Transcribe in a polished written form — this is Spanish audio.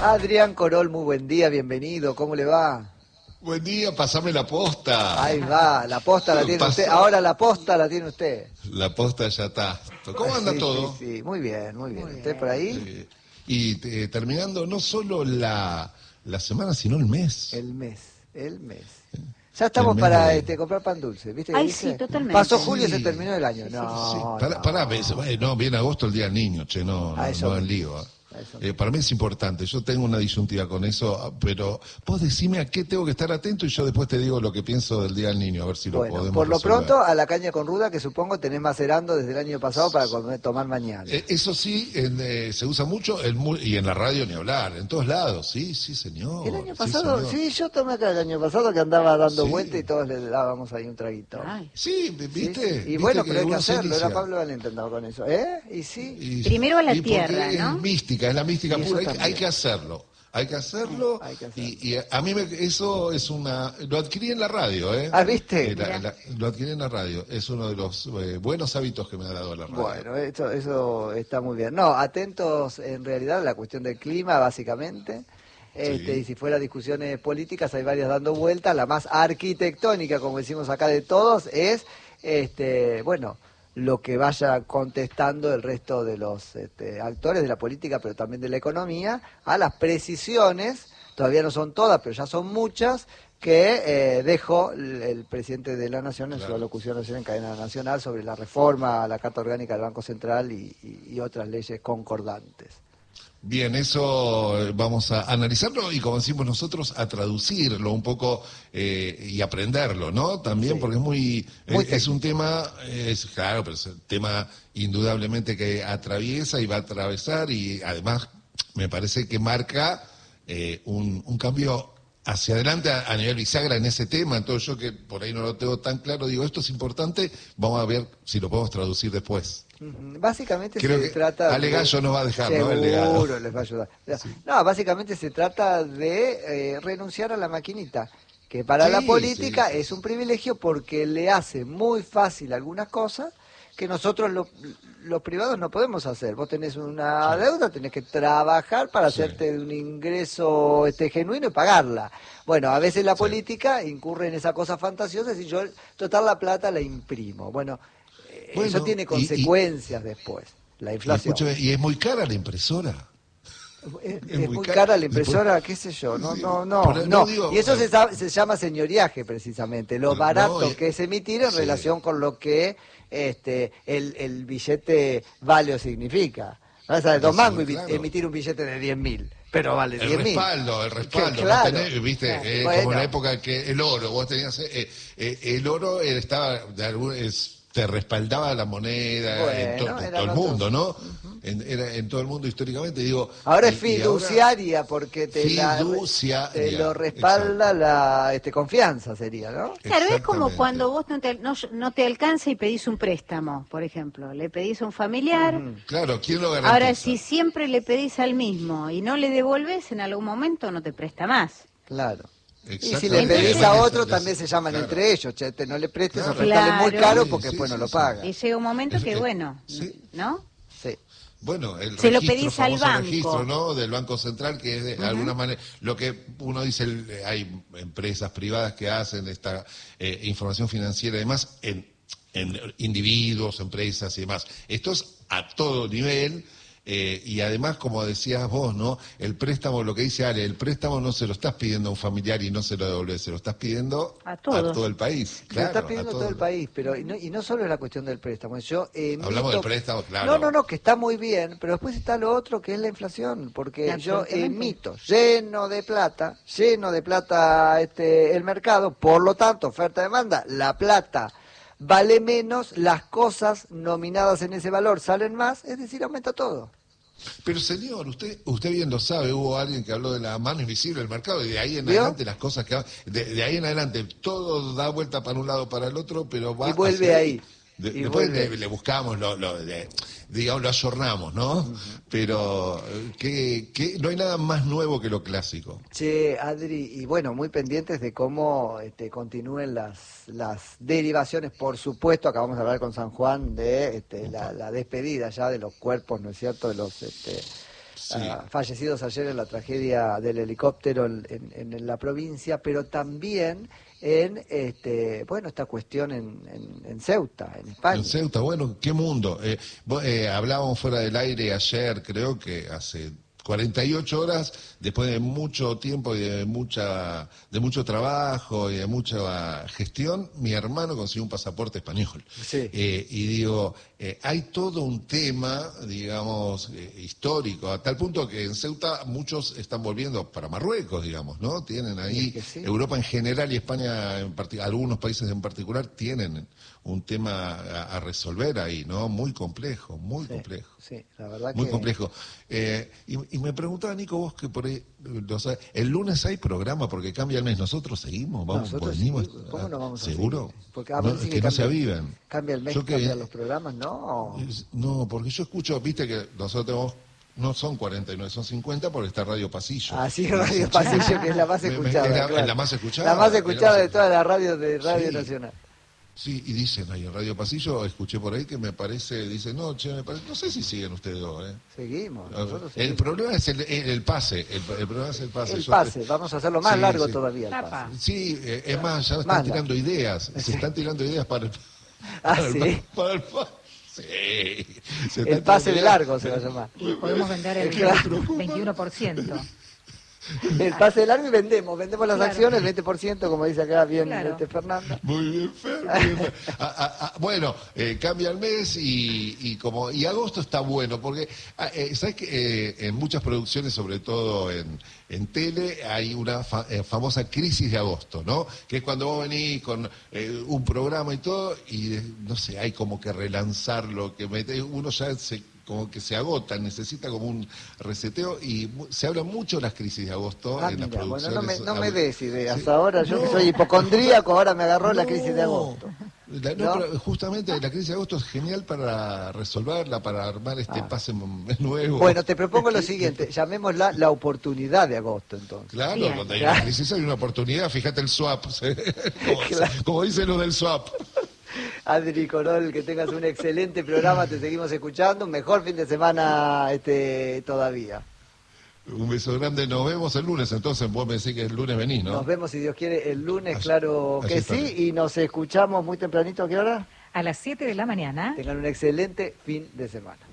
Adrián Corol, muy buen día, bienvenido, ¿cómo le va? Buen día, pasame la posta. Ahí va, la posta la tiene usted, ahora la posta la tiene usted. La posta ya está. ¿Cómo anda sí, todo? Sí, muy bien, muy bien. ¿Usted por ahí? Terminando no solo la semana, sino el mes. El mes. Ya estamos para comprar pan dulce, ¿viste? Ay, dice? sí, totalmente. Pasó julio y se terminó el año. No, No, viene agosto, el día del niño, no en lío. Para mí es importante, yo tengo una disyuntiva con eso, pero vos decime a qué tengo que estar atento y yo después te digo lo que pienso del Día del Niño, a ver si lo podemos por lo resolver. pronto, a la caña con ruda, que supongo tenés macerando desde el año pasado para tomar mañana. Eso sí, se usa mucho, y en la radio ni hablar, en todos lados, sí, señor. El año pasado, yo tomé acá el año pasado que andaba dando vueltas y todos le dábamos ahí un traguito. Ay. Sí, ¿viste? Y bueno, pero hay que hacerlo, era Pablo Valente andaba con eso, Y sí. Primero a la tierra, ¿no? Es la mística pura, hay que hacerlo. Y a mí eso es lo adquirí en la radio, ¿Viste? Lo adquirí en la radio, es uno de los buenos hábitos que me ha dado la radio. Bueno, eso está muy bien. No, atentos en realidad a la cuestión del clima, básicamente. Y si fuera discusiones políticas, hay varias dando vueltas. La más arquitectónica, como decimos acá de todos, es, lo que vaya contestando el resto de los actores de la política, pero también de la economía, a las precisiones, todavía no son todas, pero ya son muchas, que dejó el presidente de la Nación en su alocución ayer en cadena nacional sobre la reforma a la Carta Orgánica del Banco Central y otras leyes concordantes. Bien, eso vamos a analizarlo y, como decimos nosotros, a traducirlo un poco y aprenderlo, ¿no? También porque es un tema, claro, pero es un tema indudablemente que atraviesa y va a atravesar y además me parece que marca un cambio hacia adelante a nivel bisagra en ese tema. Entonces yo, que por ahí no lo tengo tan claro, digo, esto es importante, vamos a ver si lo podemos traducir después. Básicamente Creo se trata Ale Gallo nos va a dejar, seguro, ¿no? El legado. Les va a ayudar. Sí. No, básicamente se trata de renunciar a la maquinita, que para la política es un privilegio porque le hace muy fácil algunas cosas que nosotros los privados no podemos hacer. Vos tenés una deuda, tenés que trabajar para hacerte un ingreso genuino y pagarla. Bueno, a veces la política incurre en esa cosa fantasiosa y yo, total, la plata la imprimo. Bueno, eso tiene consecuencias después, la inflación. Y es muy cara la impresora. Es muy cara la impresora, qué sé yo, no. Y eso se llama señoriaje, precisamente, lo barato que es emitir en relación con lo que el billete vale o significa. Vas a 2 mangos emitir un billete de 10.000, pero vale 10.000. El respaldo, claro. ¿viste? Como en la época que el oro, vos tenías, el oro te respaldaba la moneda en todo el mundo, ¿no? Uh-huh. En todo el mundo históricamente, digo. Ahora es fiduciaria porque te lo respalda la confianza, sería, ¿no? Claro, es como cuando vos no te alcanza y pedís un préstamo, por ejemplo. Le pedís a un familiar. Uh-huh. Claro, ¿quién lo garantiza? Ahora, si siempre le pedís al mismo y no le devolvés, en algún momento no te presta más. Claro. Y si le pedís a otro, también se llaman entre ellos. No le prestes o prestale muy caro porque después no lo paga. Y llega un momento que, ¿no? Sí. Bueno, se lo pedís al banco. Registro, ¿no? Del Banco Central, que es de alguna manera lo que uno dice, hay empresas privadas que hacen esta información financiera y demás en individuos, empresas y demás. Esto es a todo nivel. Y además, como decías vos, ¿no? El préstamo, lo que dice Ale, el préstamo no se lo estás pidiendo a un familiar y no se lo devolvés, se lo estás pidiendo a todo el país. Claro, se lo estás pidiendo a todo el país, pero y no solo es la cuestión del préstamo. Hablamos del préstamo, claro. No, que está muy bien, pero después está lo otro que es la inflación, porque yo emito lleno de plata el mercado, por lo tanto, oferta-demanda, la plata vale menos, las cosas nominadas en ese valor salen más, es decir, aumenta todo. Pero señor, usted bien lo sabe, hubo alguien que habló de la mano invisible del mercado y de ahí en adelante las cosas que de ahí en adelante todo da vuelta para un lado para el otro, pero va y vuelve ahí. Después le buscamos, digamos, lo ayornamos, ¿no? Uh-huh. Pero que no hay nada más nuevo que lo clásico. Che, Adri, y bueno, muy pendientes de cómo continúen las derivaciones, por supuesto. Acabamos de hablar con San Juan de la despedida ya de los cuerpos, ¿no es cierto?, de los Sí. Fallecidos ayer en la tragedia del helicóptero en la provincia, pero también en esta cuestión en Ceuta, en España. En Ceuta, bueno, qué mundo. Hablábamos fuera del aire ayer, creo que hace 48 horas, después de mucho tiempo y de mucho trabajo y de mucha gestión, mi hermano consiguió un pasaporte español. Sí. Y digo, hay todo un tema, digamos, histórico, a tal punto que en Ceuta muchos están volviendo para Marruecos, digamos, ¿no? Tienen ahí, sí. Europa en general y España en particular, algunos países en particular tienen un tema a resolver ahí, ¿no? Muy complejo, muy complejo. Sí, la verdad muy que... complejo. Y me preguntaba, Nico, vos que por ahí, el lunes hay programa porque cambia el mes. ¿Nosotros seguimos? Nosotros venimos, sí. ¿Cómo no vamos a ¿seguro? seguir? Porque Que no se avivan. Cambia el mes, cambian los programas, ¿no? No, porque yo escucho, viste que nosotros tenemos... No son 49, son 50 porque está Radio Pasillo. Ah, sí, Radio Pasillo, que es la más escuchada. Es la más escuchada. La más escuchada de todas las radios de Radio Nacional. Sí, y dicen ahí en Radio Pasillo, escuché por ahí que me parece, dicen, no sé si siguen ustedes dos, Seguimos, nosotros El problema es el pase, el problema es el pase. El pase, vamos a hacerlo más largo todavía el pase. Sí, es más, ya están tirando ideas, se están tirando ideas para el Sí. El pase de largo se va a llamar. Y podemos vender el 21%. El pase de largo y vendemos las acciones, el 20%, como dice acá bien Fernanda. Muy bien, Fer. Bueno, cambia el mes y agosto está bueno, porque sabes que en muchas producciones, sobre todo en tele, hay una famosa crisis de agosto, ¿no? Que es cuando vos venís con un programa y todo, y no sé, hay como que relanzarlo, que uno ya como que se agota, necesita como un reseteo, y se habla mucho de las crisis de agosto en las producciones. Bueno, no me des ideas ahora, yo que soy hipocondríaco, ahora me agarró la crisis de agosto. Pero justamente la crisis de agosto es genial para resolverla, para armar este pase nuevo. Bueno, te propongo lo siguiente, llamémosla la oportunidad de agosto, entonces. Claro, cuando hay una crisis hay una oportunidad, fíjate el swap, como dice lo del swap. Adri Corol, que tengas un excelente programa, te seguimos escuchando, un mejor fin de semana todavía. Un beso grande, nos vemos el lunes, entonces vos me decís que el lunes venís, ¿no? Nos vemos, si Dios quiere, el lunes, claro que sí, y nos escuchamos muy tempranito, ¿a qué hora? A las 7 de la mañana. Tengan un excelente fin de semana.